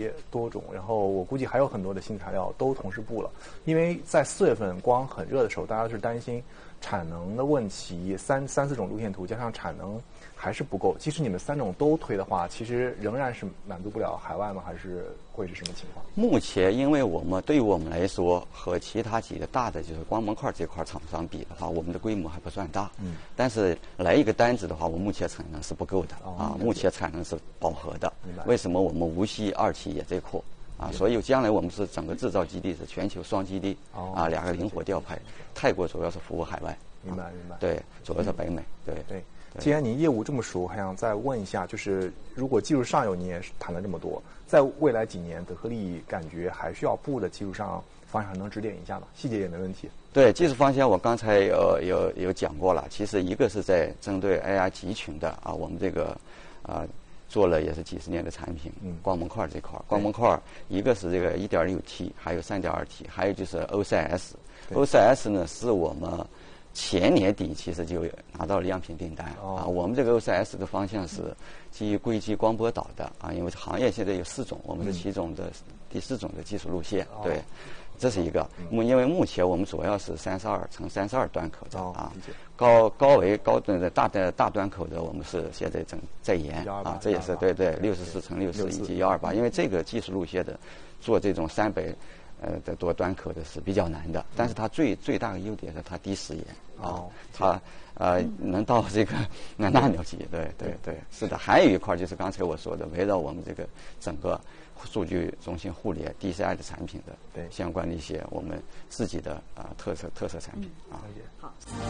奇多种，然后我估计还有很多的新材料都同时布了。因为在4月份光很热的时候，大家是担心产能的问题，三四种路线图加上产能还是不够。即使你们3种都推的话，其实仍然是满足不了海外吗？还是会是什么情况？ 目前，因为对于我们来说，和其他几个大的就是光模块这块厂商比的话，我们的规模还不算大。但是来一个单子的话，我目前产能是不够的目前产能是饱和的。为什么我们无锡2期也在扩所以将来我们是整个制造基地是全球双基地2个灵活调派。泰国主要是服务海外。 明白。 对，主要是北美。对。 既然您业务这么熟，还想再问一下，就是如果技术上游你也谈了这么多，在未来几年，德克利感觉还需要布的技术上方向能指点一下吗？细节也没问题。 对，技术方向我刚才有讲过了。其实一个是在针对 AI 集群的我们这个做了也是几十年的产品，光模块这块，光模块一个是这个 1.6T， 还有 3.2T， 还有就是 OCS。OCS 呢是我们前年底其实就拿到了样品订单我们这个 OCS 的方向是基于硅基光波导的因为行业现在有4种，我们是其中的第4种的技术路线。对，这是一个。因为目前我们主要是32×32端口的高端的大端口的，我们是现在在研这也是对64×60以及128，因为这个技术路线的做这种300的多端口的是比较难的，但是它最大的优点是它低时延它能到这个纳秒级。对，是的。还有一块就是刚才我说的，围绕我们这个整个数据中心互联 DCI 的产品的相关的一些我们自己的特色产品好。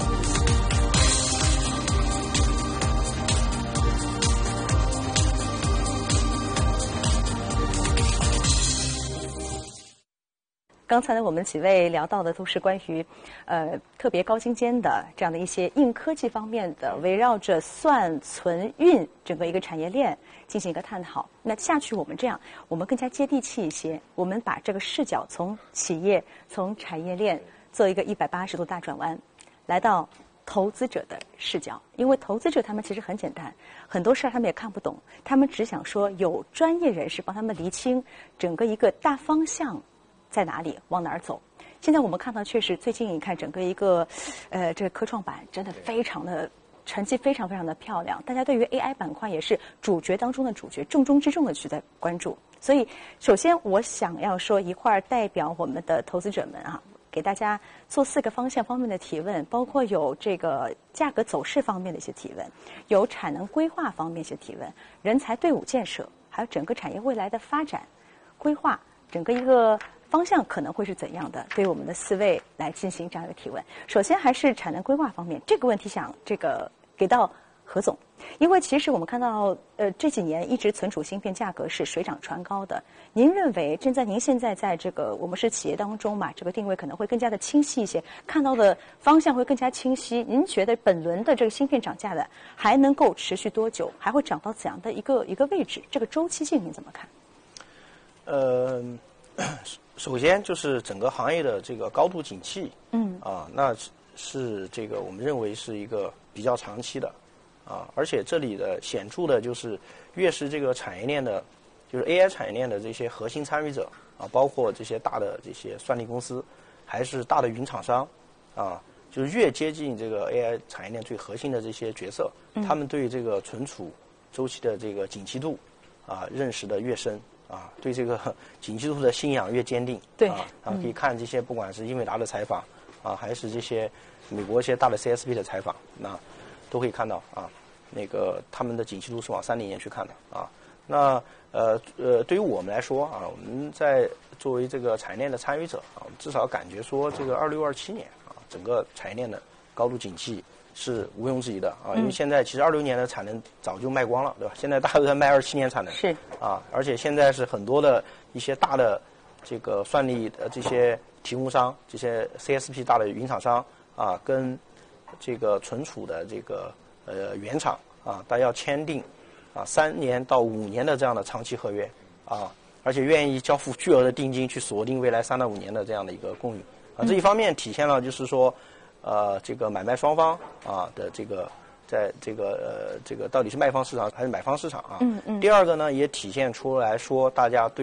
刚才呢，我们几位聊到的都是关于特别高精尖的这样的一些硬科技方面的，围绕着算存运整个一个产业链进行一个探讨。那下去我们更加接地气一些，我们把这个视角从企业、从产业链做一个180度大转弯，来到投资者的视角。因为投资者他们其实很简单，很多事儿他们也看不懂，他们只想说有专业人士帮他们厘清整个一个大方向在哪里，往哪儿走。现在我们看到，确实最近你看整个一个这个科创板真的非常的成绩非常的漂亮，大家对于 AI 板块也是主角当中的主角，重中之重的去在关注。所以首先我想要说一会儿代表我们的投资者们给大家做4个方向方面的提问，包括有这个价格走势方面的一些提问，有产能规划方面一些提问，人才队伍建设，还有整个产业未来的发展规划，整个一个方向可能会是怎样的？对我们的4位来进行这样一个提问。首先还是产能规划方面，这个问题想给到何总，因为其实我们看到这几年一直存储芯片价格是水涨船高的。您认为您现在在这个我们是企业当中嘛，这个定位可能会更加的清晰一些，看到的方向会更加清晰。您觉得本轮的这个芯片涨价的还能够持续多久？还会涨到怎样的一个位置？这个周期性您怎么看？ 首先就是整个行业的这个高度景气，那是这个我们认为是一个比较长期的，而且这里的显著的就是越是这个产业链的，就是 AI 产业链的这些核心参与者包括这些大的这些算力公司，还是大的云厂商就是越接近这个 AI 产业链最核心的这些角色，他们对这个存储周期的这个景气度认识的越深。对这个景气度的信仰越坚定。 对可以看这些不管是英伟达的采访还是这些美国一些大的 CSP 的采访，那都可以看到那个他们的景气度是往30年去看的那对于我们来说我们在作为这个产业链的参与者我们至少感觉说这个26、27年整个产业链的高度景气是毋庸置疑的因为现在其实26年的产能早就卖光了，对吧？现在大家都在卖27年产能， 是而且现在是很多的一些大的这个算力这些提供商，这些 CSP 大的云厂商跟这个存储的这个原厂大家要签订3年到5年的这样的长期合约而且愿意交付巨额的定金去锁定未来3到5年的这样的一个供应这一方面体现了就是说这个买卖双方的这个在这个到底是卖方市场还是买方市场第二个呢，也体现出来说大家对